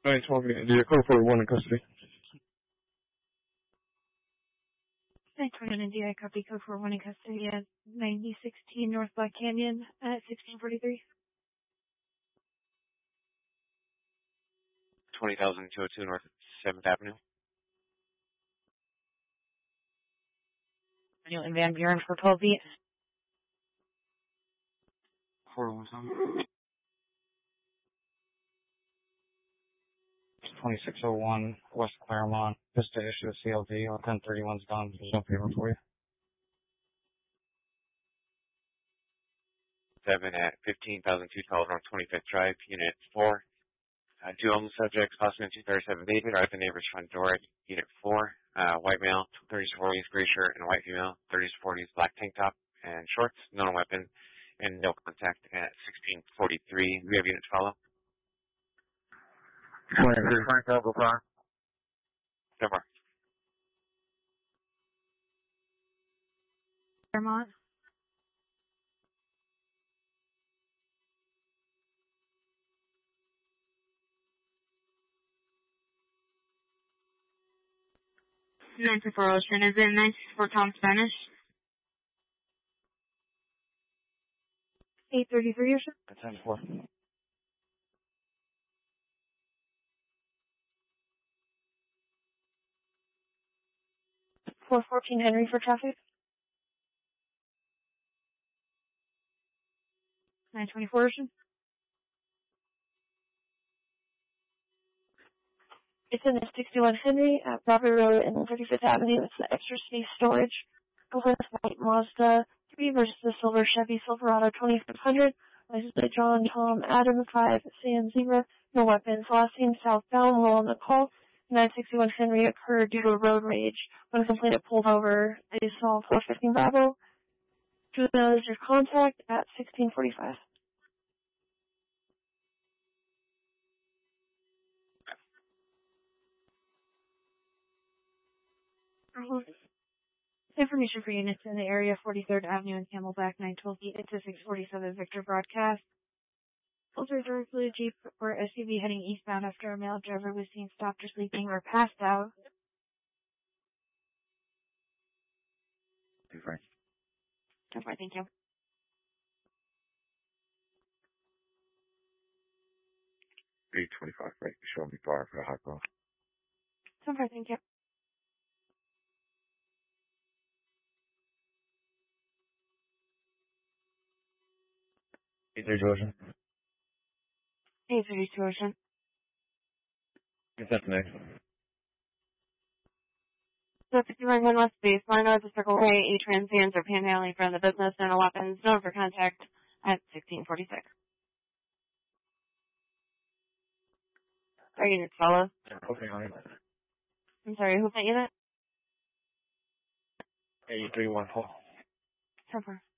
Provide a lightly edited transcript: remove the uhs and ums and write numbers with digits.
912 India, code 41 in custody. 921 India, copy code 41 in custody at 9016 North Black Canyon at 1643. 20,202 North 7th Avenue. Daniel and Van Buren for 12 feet. 417. 2601 West Claremont. Vista issue of CLD. 1031's gone. There's no paper for you. 7 at 15,002 on 25th Drive, Unit 4. Two homeless subjects, possibly 237 David, are at the neighbor's front door at Unit 4. White male, 30s, 40s, gray shirt, and a white female, 30s, 40s, black tank top and shorts, no weapon, and no contact at 1643. We have units follow. 23, Frank Algo Fire. So far. Vermont. Nine for Ocean. Is it 964 Tom Spanish? 833 or so? 10-4. .414 Henry for traffic. 924 Ocean. It's in the 61 Henry at Broadway Road and 35th Avenue. It's the extra space storage. Over the white Mazda 3 versus the silver Chevy Silverado 2500. License plate John, Tom, Adam, 5, Sam, Zebra. No weapons. Last seen southbound while on the call. 961 Henry occurred due to a road rage. When a complainant pulled over, they saw 415 Bravo. Juvenile is your contact at 1645. Information for units in the area, 43rd Avenue and Camelback, 912 feet into 647 Victor Broadcast. Also directly Jeep or SUV heading eastbound after a male driver was seen stopped or sleeping or passed out. Hey, Frank. So far, thank you. $825, right? Show me fire for high cross. So far, thank you. Either Georgia. 832 Ocean. Is that next? So 51 West Baseline, the Circle K, 8 transients are panhandling from the business, and no weapons, no for contact at 1646. Are units follow? Okay, honey. I'm sorry, who sent you that? 831 Paul. So far.